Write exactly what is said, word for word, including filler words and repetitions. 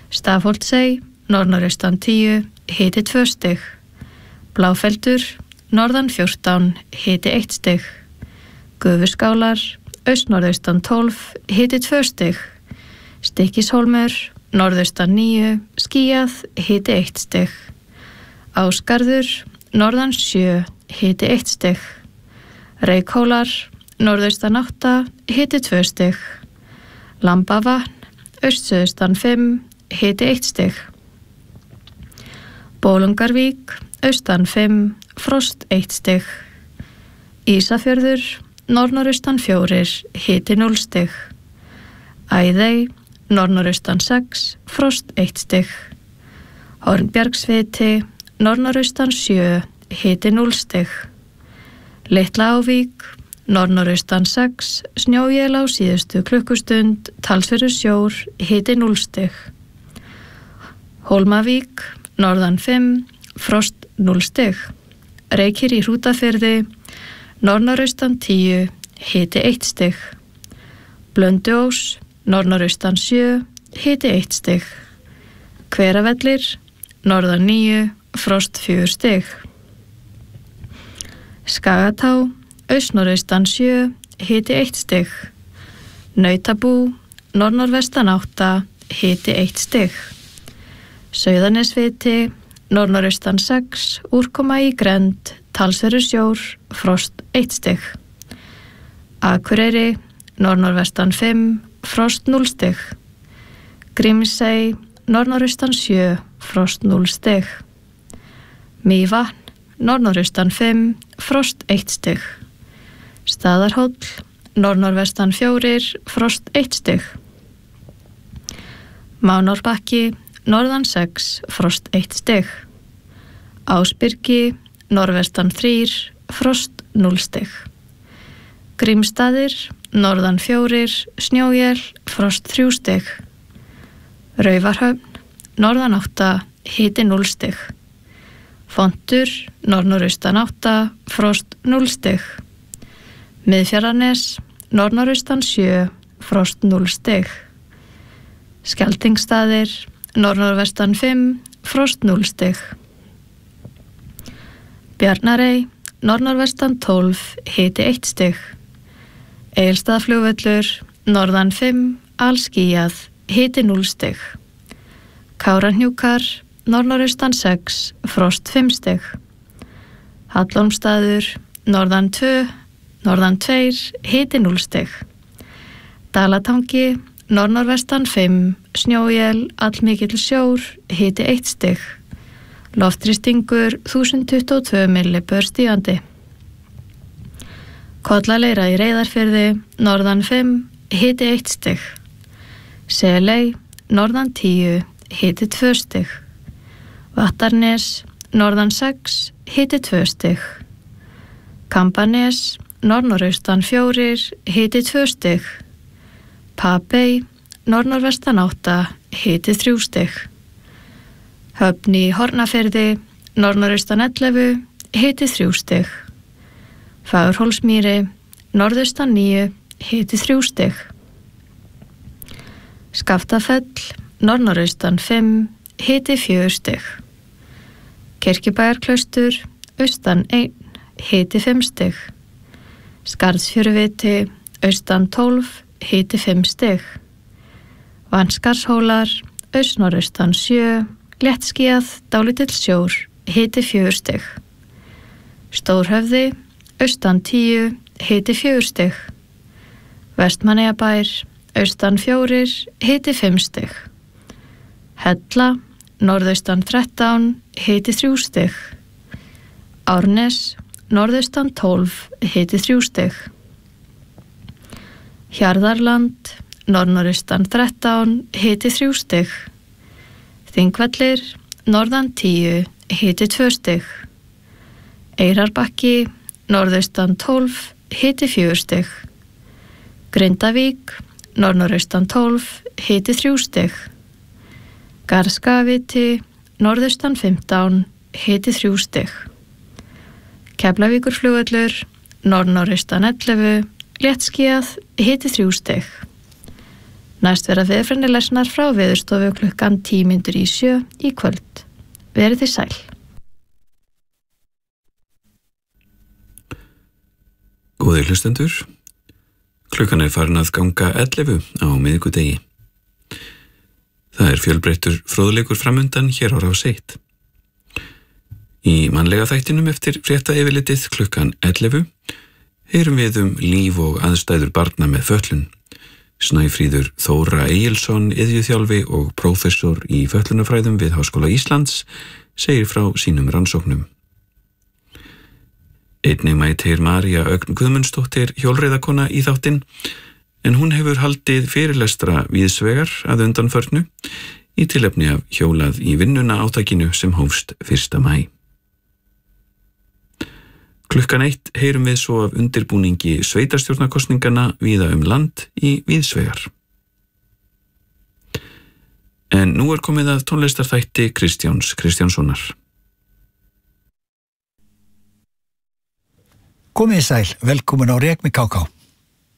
Stafholtsey, norðnorðaustan tíu, hiti tvö stig. Bláfeldur, norðan fjórtán, hiti eitt stig. Gufuskálar, austnorðaustan tólf, hiti tvö stig. Stykkishólmur, norðaustan níu, skýjað, hiti eitt stig. Ásgarður, norðan sjö, hiti eitt stig. Reykhólar, norðaustan átta, hiti tvö stig. Lambavatn, austsuðaustan fimm, hiti eitt stig. Bólungarvík, austan fimm, frost eitt stig. Ísafjörður, norðnorðaustan fjórir, hiti núll stig. Æðey, norðnorðaustan sex, frost eitt stig. Hornbjargsviti, norðnorðaustan sjö, hiti núll stig. Litla Ávík, norðnorðaustan sex, snjóél á síðustu klukkustund, talsverður sjór, hiti núll stig. Hólmavík, norðan fimm, frost núll stig. Reykir í Hrútafirði, norðnorðaustan tíu, hiti eitt stig. Blönduós, norðnorðaustan sjö, hiti eitt stig. Hveravellir, norðan níu, frost fjögur stig. Skagatá, austnorðaustan sjö, hiti eitt stig. Nautabú, norðnorðvestan átta, hiti eitt stig. Sauðanesviti, norðnorðaustan sex, úrkoma í Grend, talsverður sjór, frost eitt stig. Akureyri, norðnorðvestan fimm, frost núll stig. Grímsey, norðnorðaustan sjö, frost núll stig. Mývatn, norðnorðaustan fimm, frost eitt stig. Staðarhóll, norðnorðvestan fjórir, frost eitt stig. Mánárbakki, norðan sex, frost eitt stig. Ásbyrgi, norðvestan þrír, frost núll stig. Grímsstaðir, norðan fjórir, snjóél, frost þrjú stig. Raufarhöfn, norðan átta, hiti núll stig. Fontur, norðnorðaustan átta, frost núll stig. Miðfjarðarnes, norðnorðaustan sjö, frost núll stig. Skeltingsstaðir, norðnorðvestan fimm, frost núll stig. Bjarnarey, norðnorðvestan tólf, hiti eitt stig. Egilsstaðaflugvöllur, norðan fimm, alskýjað, hiti núll stig. Kárahnjúkar, norðnorðaustan sex, frost fimm stig. Hallormsstaður, norðan tvö, norðan tveir, hiti núll stig. Dalatangi, norðnorðvestan fimm, snjóél, allmikill sjór, hiti eitt stig. Loftþrýstingur þúsund tuttugu og tvö millibör stígandi. Kollaleira í Reyðarfirði, norðan fimm, hiti eitt stig. Seley, norðan tíu, hiti tvö stig. Vattarnes, norðan sex, hiti tvö stig. Kambanes, norðnorðaustan fjórir, hiti tvö stig. Papey, norðnorðvestan átta, hiti þrjú stig. Höfn í Hornafirði, norðnorðaustan ellefu, hiti þrjú stig. Fagurhólsmýri, norðaustan níu, hiti þrjú stig. Skaftafell, norðnorðaustan fimm, hiti fjögur stig. Kirkjubæjarklaustur, austan einn, hiti fimm stig. Skarðsfjöruviti, austan tólf, hiti fimm stig. Vanskarshólar, austnorðaustan sjö, léttskýjað, dálítill sjór, hiti fjögur stig. Stórhöfði, austan tíu, hiti fjögur stig. Vestmannaeyjabær, austan fjórir, hiti fimm stig. Hella, norðaustan þrettán, hiti þrjú stig. Árnes, norðaustan tólf, hiti þrjú stig. Hjarðarland, norðnorðaustan þrettán, hiti þrjú stig. Þingvellir, norðan tíu, hiti tvö stig. Eyrarbakki, norðaustan tólf, hiti fjögur stig. Grindavík, norðnorðaustan tólf, hiti þrjú stig. Garðskagaviti, norðaustan fimmtán, hiti þrjú stig. Keflavíkurflugvöllur, norðnorðaustan ellefu, léttskýjað, hiti þrjú stig. Næst verða veðurfræðilesnar frá Veðurstofu klukkan tíu mínútur í sjö í kvöld. Verið þið sæl. Góðir hlustendur, klukkan er farin að ganga ellefu á miðvikudegi. Það er fjölbreyttur fróðleikur framundan hér á Rás eitt. Í mannlega þættinum eftir frétta yfirlitið klukkan ellefu heyrum við um líf og aðstæður barna með fötlun. Snæfríður Þóra Egilsson, iðjuþjálfi og prófessor í fötlunarfræðum við Háskóla Íslands, segir frá sínum rannsóknum. Einnig mætir María Ögn Guðmundsdóttir hjólreiðakona í þáttinn, en hún hefur haldið fyrirlestra víðsvegar að undanförnu í tilefni af hjólað í vinnuna átakinu sem hófst fyrsta maí. Klukkan eitt heyrum við svo af undirbúningi sveitarstjórnarkosningana víða um land í víðsvegar. En nú er komið að tónlistarþætti Kristjáns Kristjánssonar. Komið sæl, velkomin á Rek með Ká Ká.